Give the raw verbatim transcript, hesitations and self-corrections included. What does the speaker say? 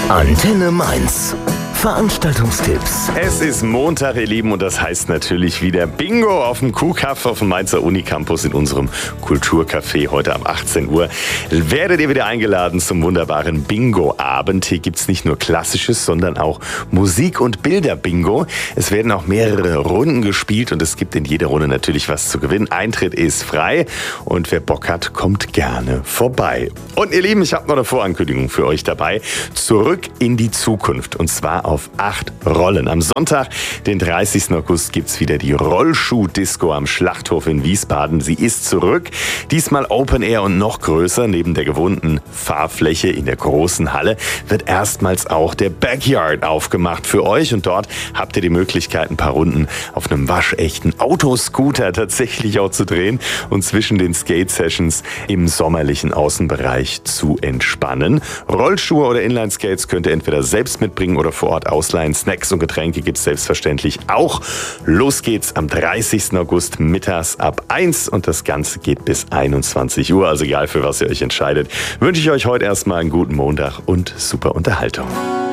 Antenne Mainz. Veranstaltungstipps. Es ist Montag, ihr Lieben, und das heißt natürlich wieder Bingo auf dem Kuhkaff auf dem Mainzer Unicampus in unserem Kulturcafé. Heute ab achtzehn Uhr werdet ihr wieder eingeladen zum wunderbaren Bingo-Abend. Hier gibt's nicht nur Klassisches, sondern auch Musik- und Bilder-Bingo. Es werden auch mehrere Runden gespielt und es gibt in jeder Runde natürlich was zu gewinnen. Eintritt ist frei und wer Bock hat, kommt gerne vorbei. Und ihr Lieben, ich habe noch eine Vorankündigung für euch dabei. Zurück in die Zukunft, und zwar auf acht Rollen. Am Sonntag, den dreißigsten August, gibt's wieder die Rollschuh-Disco am Schlachthof in Wiesbaden. Sie ist zurück, diesmal Open Air und noch größer. Neben der gewohnten Fahrfläche in der großen Halle wird erstmals auch der Backyard aufgemacht für euch. Und dort habt ihr die Möglichkeit, ein paar Runden auf einem waschechten Autoscooter tatsächlich auch zu drehen und zwischen den Skate-Sessions im sommerlichen Außenbereich zu entspannen. Rollschuhe oder Inline-Skates könnt ihr entweder selbst mitbringen oder vor Ort ausleihen. Snacks und Getränke gibt's selbstverständlich auch. Los geht's am dreißigsten August mittags ab eins und das Ganze geht bis einundzwanzig Uhr. Also egal, für was ihr euch entscheidet, wünsche ich euch heute erstmal einen guten Montag und super Unterhaltung.